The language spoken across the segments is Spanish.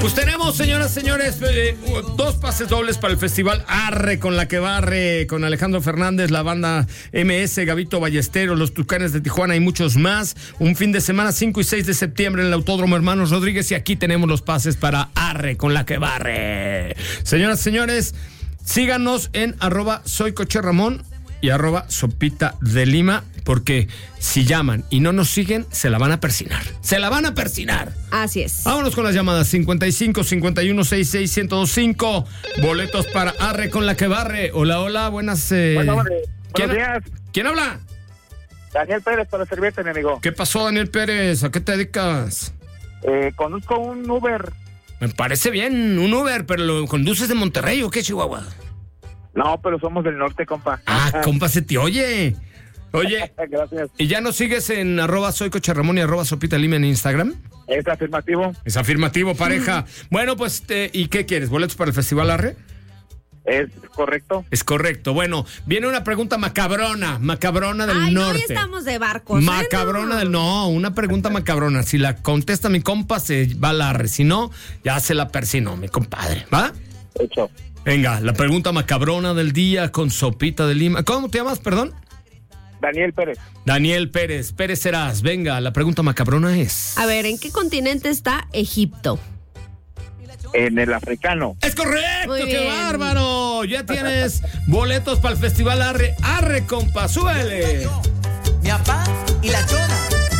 Pues tenemos, señoras, señores, 2 pases dobles para el Festival Arre con la que barre, con Alejandro Fernández, la banda MS, Gabito Ballesteros, los Tucanes de Tijuana y muchos más. Un fin de semana 5 y 6 de septiembre en el Autódromo Hermanos Rodríguez, y aquí tenemos los pases para Arre con la que barre. Señoras, señores, síganos en @soycocherramón y @sopita de Lima, porque si llaman y no nos siguen, se la van a persinar. ¡Se la van a persinar! Así es. Vámonos con las llamadas 55 51 66 1025. Boletos para Arre con la que barre. Hola, hola, buenas. Buenos días. ¿Quién habla? Daniel Pérez, para servirte, mi amigo. ¿Qué pasó, Daniel Pérez? ¿A qué te dedicas? Conduzco un Uber. Me parece bien, un Uber, pero ¿lo conduces de Monterrey o qué, Chihuahua? No, pero somos del norte, compa. Ah, compa, se te oye. Oye, gracias. ¿Y ya nos sigues en @soycocherramón y @sopita Lima en Instagram? ¿Es afirmativo? Es afirmativo, pareja. Bueno, pues, ¿y qué quieres? ¿Boletos para el Festival Arre? ¿Es correcto? Es correcto. Bueno, viene una pregunta macabrona del norte. Hoy estamos de barcos. Macabrona no, una pregunta macabrona. Si la contesta mi compa, se va al Arre. Si no, ya se la persinó, mi compadre. ¿Va? Hecho. Venga, la pregunta macabrona del día con Sopita de Lima. ¿Cómo te llamas, perdón? Daniel Pérez. Daniel Pérez. Pérez serás. Venga, la pregunta macabrona es... A ver, ¿en qué continente está Egipto? En el africano. ¡Es correcto! Muy ¡Qué bien. bárbaro! Ya tienes boletos para el Festival Arre. ¡Arre, compa! ¡Súbele! Mi papá y la chona.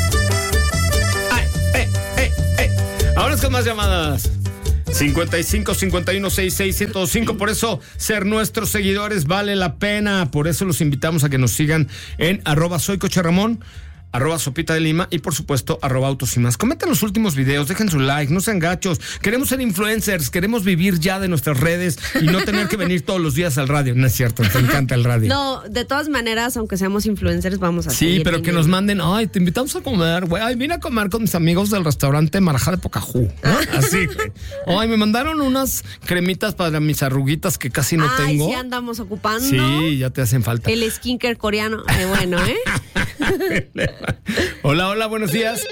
¡Ay! Ahora es con más llamadas. 55 51 66 1025. Por eso ser nuestros seguidores vale la pena. Por eso los invitamos a que nos sigan en @soycocherramón, @sopita de Lima y por supuesto @autos y más. Comenten los últimos videos, dejen su like, no sean gachos. Queremos ser influencers, queremos vivir ya de nuestras redes y no tener que venir todos los días al radio. No es cierto, te encanta el radio. No, de todas maneras, aunque seamos influencers, vamos a Sí, seguir pero que viniendo. nos manden, ay, te invitamos a comer, güey, ay, vine a comer con mis amigos del restaurante Marajá de Pocahú, ¿no? Así, güey. Ay, me mandaron unas cremitas para mis arruguitas que casi no Ay, tengo. sí andamos ocupando. Sí, ya te hacen falta. El skincare coreano. Bueno, ¿eh? Hola, hola, buenos días.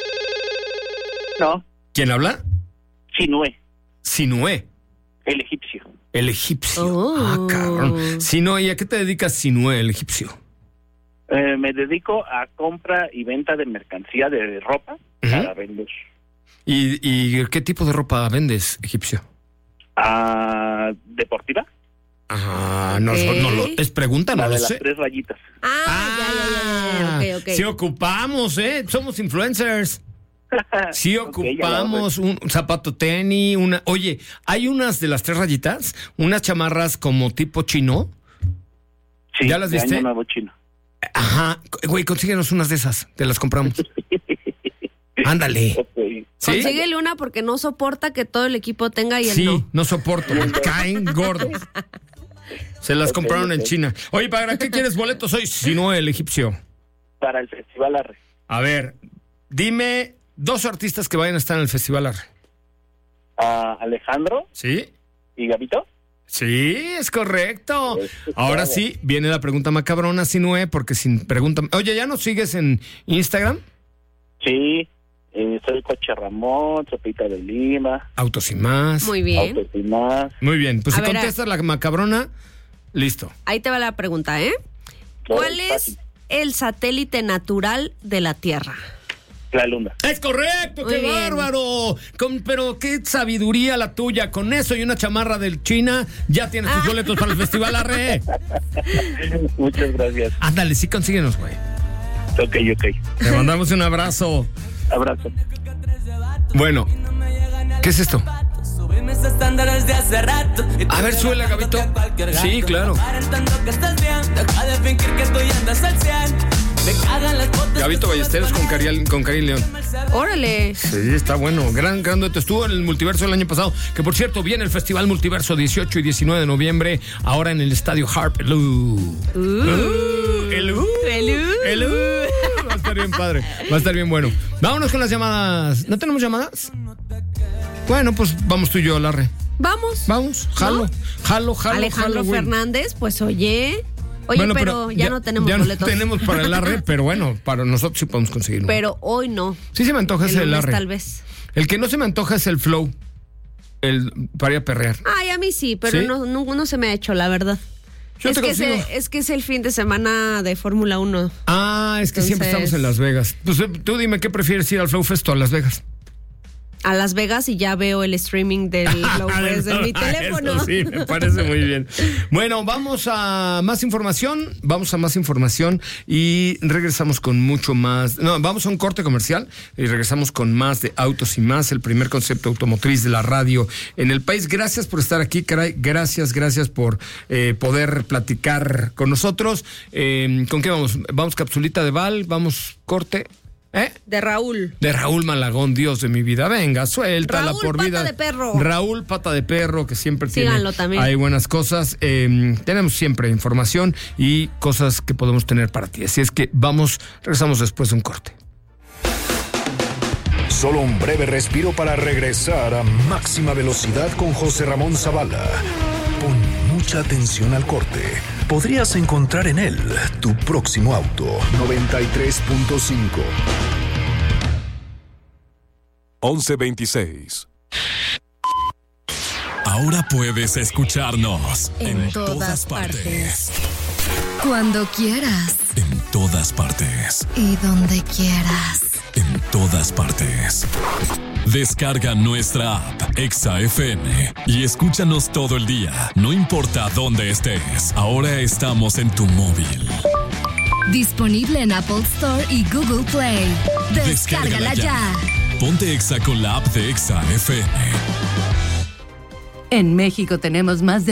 No. ¿Quién habla? Sinué, Sinué, el egipcio. el egipcio. Oh. Ah, cabrón. Sinué, ¿y a qué te dedicas, Sinué, el egipcio? Me dedico a compra y venta de mercancía de ropa para vender. ¿Y qué tipo de ropa vendes, egipcio? ¿Deportiva? Ah, no es pregunta, no La lo de las sé. 3 rayitas. Ya. Ok. Sí ocupamos, somos influencers. Sí ocupamos un zapato tenis, Oye, hay unas de las 3 rayitas, unas chamarras como tipo chino. Sí, ¿Ya las de viste? Año Nuevo Chino. Ajá, güey, consíguenos unas de esas, te las compramos. Ándale. Ok. ¿Sí? Consíguele una porque no soporta que todo el equipo tenga y él Sí, no. no soporto, me caen gordos. Se las compraron en China. Oye, ¿para qué quieres boletos hoy? Si no, el egipcio. Para el Festival Arre. A ver, dime 2 artistas que vayan a estar en el Festival Arre. Alejandro ¿Sí? y Gabito. Sí, es correcto. Eso es Ahora todo. sí, viene la pregunta macabrona, Sinué, porque sin pregunta... Oye, ¿ya nos sigues en Instagram? Sí, soy Cocherramón, Sopita de Lima, Autos y más. Muy bien. Autos y más. Muy bien, pues A si ver, contestas la macabrona, listo. Ahí te va la pregunta, ¿eh? ¿Cuál es Fácil. el satélite natural de la Tierra? La Luna. ¡Es correcto! Muy ¡Qué bien. bárbaro! Pero qué sabiduría la tuya. Con eso y una chamarra del China, ya tienes tus boletos para el Festival Arre. Muchas gracias. Ándale, sí consíguenos, güey. Ok. Te mandamos un abrazo. Abrazo. Bueno, ¿qué es esto? Subirme esos estándares de hace rato. A ver, suela, Gabito. Sí, claro. Aparentando que estás bien. Deja de fingir que tú ya andas al 100. Me cagan las fotos. Gabito Ballesteros con Karim León. Órale. Sí, está bueno. Gran dueto. Estuvo en el Multiverso el año pasado. Que por cierto, viene el Festival Multiverso 18 y 19 de noviembre. Ahora en el estadio Harp. El Va a estar bien padre. Va a estar bien bueno. Vámonos con las llamadas. ¿No tenemos llamadas? Bueno, pues vamos tú y yo al Arre. Vamos. Vamos, jalo. Alejandro güey. Fernández, pues oye, Bueno, pero ya no tenemos boletos. Ya no tenemos para el Arre, pero bueno, para nosotros sí podemos conseguirlo. Pero hoy no. Sí se me antoja ese el lunes Arre. tal vez. El que no se me antoja es el Flow. para ir a perrear. Ay, a mí sí, pero ¿Sí? no se me ha hecho, la verdad. Yo te consigo. Es que es el fin de semana de Fórmula 1. Ah, es que siempre estamos en Las Vegas. Pues tú dime, ¿qué prefieres, ir al Flow Fest o a Las Vegas? A Las Vegas y ya veo el streaming del Flow Fest en mi teléfono. Eso sí, me parece muy bien. Bueno, vamos a más información y regresamos con mucho más. No, vamos a un corte comercial y regresamos con más de Autos y Más, el primer concepto automotriz de la radio en el país. Gracias por estar aquí, caray. Gracias por poder platicar con nosotros. ¿Con qué vamos? ¿Vamos capsulita de Val? ¿Vamos corte? De Raúl. De Raúl Malagón, Dios de mi vida. Venga, suéltala Raúl, por vida. Pata de Perro. Raúl Pata de Perro, que siempre Síganlo tiene. también. Hay buenas cosas. Tenemos siempre información y cosas que podemos tener para ti. Así es que regresamos después de un corte. Solo un breve respiro para regresar a máxima velocidad con José Ramón Zavala. Pon mucha atención al corte. Podrías encontrar en él tu próximo auto. 93.5. 11:26. Ahora puedes escucharnos en todas partes. Cuando quieras. En todas partes. Y donde quieras. En todas partes. Descarga nuestra app Exa FM y escúchanos todo el día, no importa dónde estés. Ahora estamos en tu móvil. Disponible en Apple Store y Google Play. Descárgala ya. Ponte Exa con la app de Exa FM. En México tenemos más de